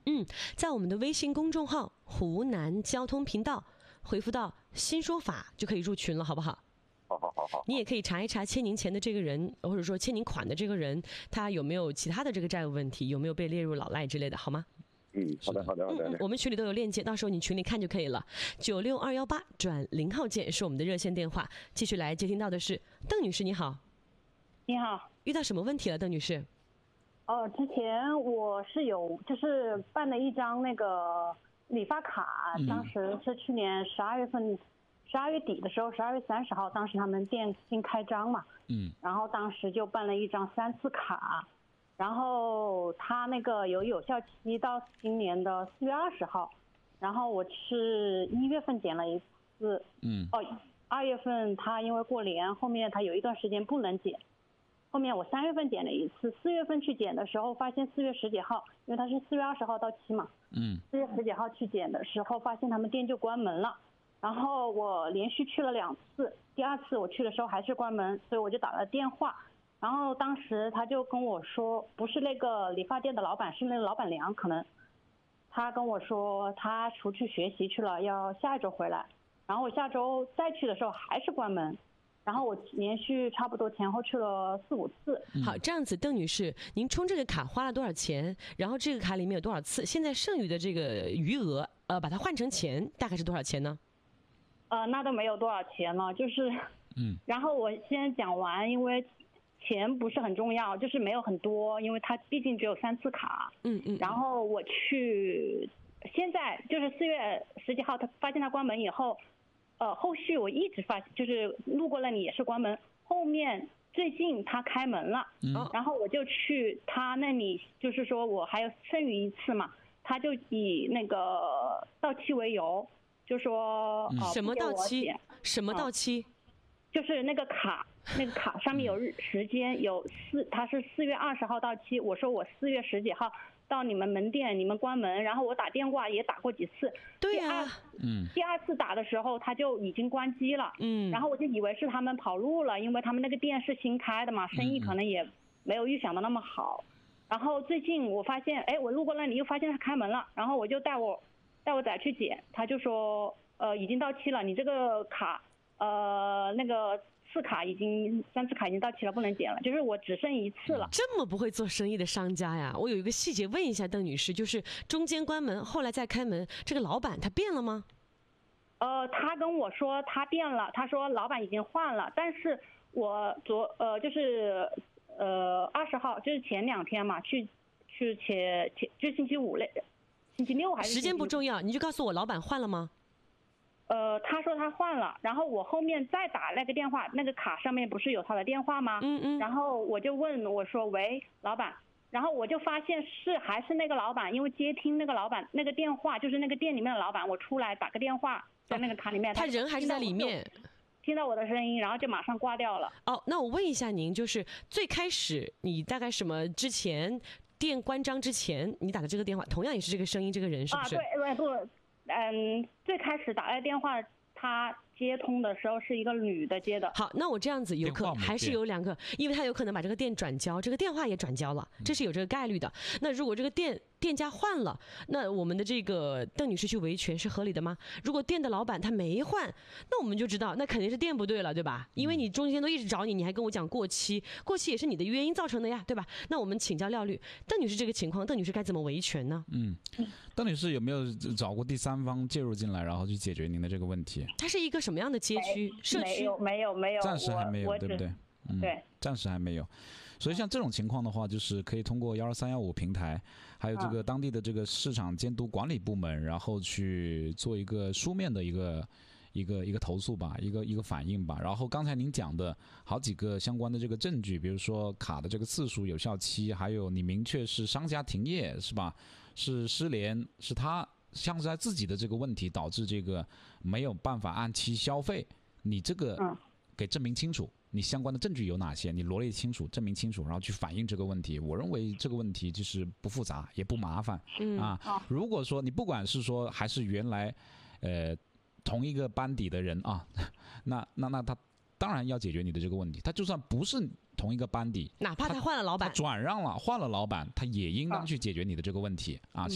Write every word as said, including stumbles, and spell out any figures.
嗯，在我们的微信公众号湖南交通频道回复到新说法就可以入群了，好不好？ 好好好好。 你也可以查一查欠您钱的这个人，或者说欠您款的这个人，他有没有其他的这个债务问题，有没有被列入老赖之类的，好吗？ 嗯，好的好的好的、嗯。 我们群里都有链接，到时候你群里看就可以了。九六二幺八转零号键是我们的热线电话。继续来接听到的是邓女士，你好。 你好。 遇到什么问题了，邓女士？ 哦，之前我是有就是办了一张那个理发卡， 嗯、 当时是去年十二月份，十二月底的时候，十二月三十号，当时他们店新开张嘛， 嗯， 然后当时就办了一张三次卡，然后他那个有有效期到今年的四月二十号，然后我是一月份剪了一次， 嗯， 哦，二月份他因为过年，后面他有一段时间不能剪。后面我三月份剪了一次，四月份去剪的时候，发现四月十几号，因为它是四月二十号到期嘛， 嗯， 四月十几号去剪的时候，发现他们店就关门了。然后我连续去了两次，第二次我去的时候还是关门，所以我就打了电话。然后当时他就跟我说，不是那个理发店的老板，是那个老板娘，可能他跟我说他出去学习去了，要下一周回来。然后我下周再去的时候还是关门。然后我连续差不多前后去了四五次。 好，这样子，邓女士，您充这个卡花了多少钱？然后这个卡里面有多少次？现在剩余的这个余额，呃，把它换成钱，大概是多少钱呢？ 呃，那都没有多少钱了，就是， 嗯。然后我先讲完，因为钱不是很重要，就是没有很多，因为它毕竟只有三次卡。 嗯嗯。 然后我去，现在就是四月十几号，他发现他关门以后。呃，后续我一直发现，就是路过那里也是关门。后面最近他开门了， 嗯， 然后我就去他那里，就是说我还有剩余一次嘛，他就以那个到期为由，就说、 嗯呃、什么到期？什么到期？ 呃、就是那个卡，那个卡上面有日时间，有四，他是四月二十号到期。我说我四月十几号到你们门店，你们关门，然后我打电话也打过几次。 对呀、啊， 嗯， 第二次打的时候他就已经关机了， 嗯， 然后我就以为是他们跑路了，因为他们那个店是新开的嘛，生意可能也没有预想的那么好。然后最近我发现，哎，我路过那里又发现他开门了，然后我就带我带我仔去捡，他就说，呃，已经到期了，你这个卡，呃，那个。次卡已经三次卡已经到期了，不能减了，就是我只剩一次了。 这么不会做生意的商家呀！我有一个细节问一下邓女士，就是中间关门，后来再开门，这个老板他变了吗？ 呃，他跟我说他变了，他说老板已经换了，但是我昨呃就是呃二十号就是前两天嘛，去去前前就星期五嘞，星期六还是时间不重要，你就告诉我老板换了吗？ 呃，他说他换了，然后我后面再打那个电话，那个卡上面不是有他的电话吗？ 嗯嗯。 然后我就问我说：“喂，老板。”然后我就发现是还是那个老板，因为接听那个老板那个电话就是那个店里面的老板，我出来打个电话在那个卡里面， 哦、他人还是在里面， 听到我的声音，然后就马上挂掉了。 哦，那我问一下您，就是最开始你大概什么之前店关张之前你打的这个电话，同样也是这个声音，这个人是不是？ 啊，对对对。嗯，最开始打来电话，他接通的时候是一个女的接的。 好，那我这样子有可能还是有两个，因为他有可能把这个店转交，这个电话也转交了，这是有这个概率的。那如果这个店店家换了，那我们的这个邓女士去维权是合理的吗？如果店的老板他没换，那我们就知道那肯定是店不对了，对吧？因为你中间都一直找你，你还跟我讲过期，过期也是你的原因造成的呀，对吧？那我们请教廖律，邓女士这个情况，邓女士该怎么维权呢？ 嗯，邓女士有没有找过第三方介入进来，然后去解决您的这个问题？ 它是一个什么样的街区、社区？ 没有，没有，没有， 暂时还没有，对不对？嗯， 对， 暂时还没有。所以像这种情况的话，就是可以通过幺二三幺五平台，还有这个当地的这个市场监督管理部门，然后去做一个书面的一个一个一个投诉吧，一个一个反应吧。然后刚才您讲的好几个相关的这个证据，比如说卡的这个次数、有效期，还有你明确是商家停业是吧？是失联，是他像是他自己的这个问题导致这个没有办法按期消费，你这个给证明清楚。你相关的证据有哪些？你罗列清楚，证明清楚，然后去反映这个问题。我认为这个问题就是不复杂，也不麻烦、 嗯、 啊。如果说你不管是说还是原来呃同一个班底的人啊，那那那他当然要解决你的这个问题。他就算不是同一个班底， 哪怕他换了老板， 他转让了，换了老板，他也应当去解决你的这个问题啊。